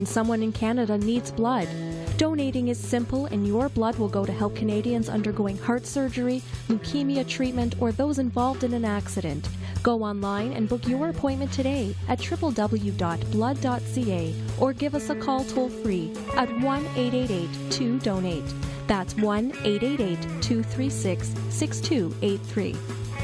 Someone in Canada needs blood. Donating is simple, and your blood will go to help Canadians undergoing heart surgery, leukemia treatment, or those involved in an accident. Go online and book your appointment today at www.blood.ca or give us a call toll-free at 1-888-2-DONATE. That's 1-888-236-6283.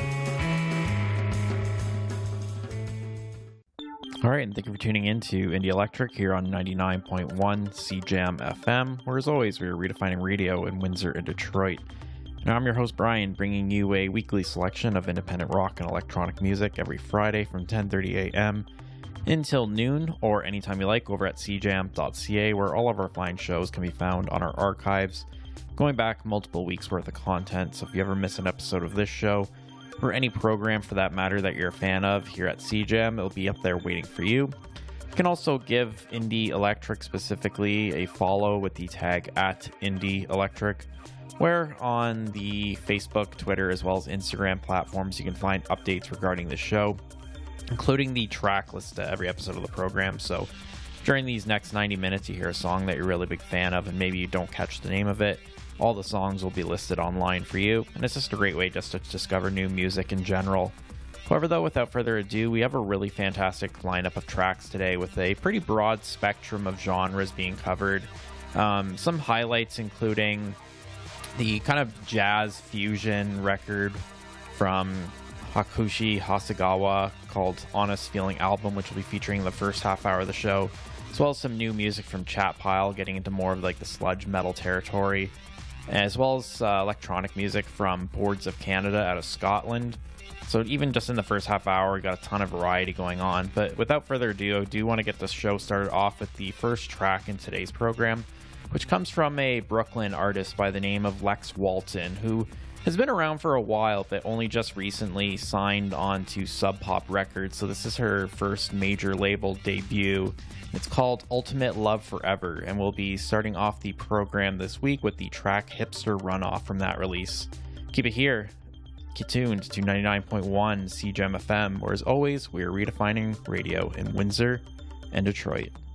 All right, and thank you for tuning in to Indie Electric here on 99.1 CJAM FM, where as always, we are redefining radio in Windsor and Detroit. Now, I'm your host, Brian, bringing you a weekly selection of independent rock and electronic music every Friday from 10:30 a.m. until noon, or anytime you like, over at cjam.ca, where all of our fine shows can be found on our archives, going back multiple weeks worth of content. So if you ever miss an episode of this show, or any program for that matter that you're a fan of here at CJAM, it'll be up there waiting for you. You can also give Indie Electric specifically a follow with the tag at Indie Electric, where on the Facebook, Twitter, as well as Instagram platforms, you can find updates regarding the show, including the track list to every episode of the program. So during these next 90 minutes, you hear a song that you're a really big fan of and maybe you don't catch the name of it, all the songs will be listed online for you, and it's just a great way just to discover new music in general. However, though, without further ado, we have a really fantastic lineup of tracks today with a pretty broad spectrum of genres being covered. Some highlights including the kind of jazz fusion record from Hakushi Hasegawa called Honest Feeling Album, which will be featuring the first half hour of the show, as well as some new music from Chat Pile, getting into more of like the sludge metal territory, as well as electronic music from Boards of Canada out of Scotland. So even just in the first half hour, we got a ton of variety going on. But without further ado, I do want to get this show started off with the first track in today's program, which comes from a Brooklyn artist by the name of Lex Walton, who has been around for a while, but only just recently signed on to Sub Pop Records. So this is her first major label debut. It's called Ultimate Love Forever, and we'll be starting off the program this week with the track Hipster Runoff from that release. Keep it here. Keep tuned to 99.1 CJAM FM, where as always, we are redefining radio in Windsor and Detroit.